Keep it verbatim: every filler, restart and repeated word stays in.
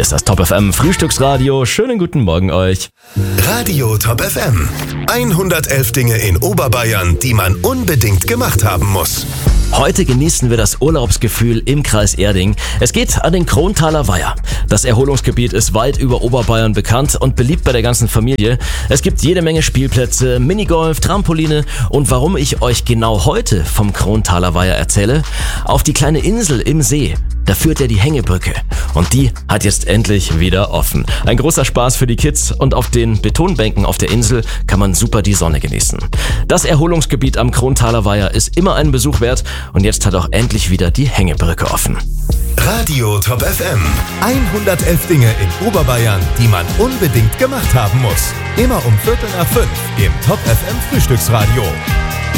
ist das Top F M Frühstücksradio. Schönen guten Morgen euch. Radio Top F M. hundertelf Dinge in Oberbayern, die man unbedingt gemacht haben muss. Heute genießen wir das Urlaubsgefühl im Kreis Erding. Es geht an den Krontaler Weiher. Das Erholungsgebiet ist weit über Oberbayern bekannt und beliebt bei der ganzen Familie. Es gibt jede Menge Spielplätze, Minigolf, Trampoline. Und warum ich euch genau heute vom Krontaler Weiher erzähle? Auf die kleine Insel im See. Da führt ja die Hängebrücke. Und die hat jetzt endlich wieder offen. Ein großer Spaß für die Kids und auf den Betonbänken auf der Insel kann man super die Sonne genießen. Das Erholungsgebiet am Krontaler Weiher ist immer einen Besuch wert und jetzt hat auch endlich wieder die Hängebrücke offen. Radio Top F M. hundertelf Dinge in Oberbayern, die man unbedingt gemacht haben muss. Immer um Viertel nach fünf im Top F M Frühstücksradio.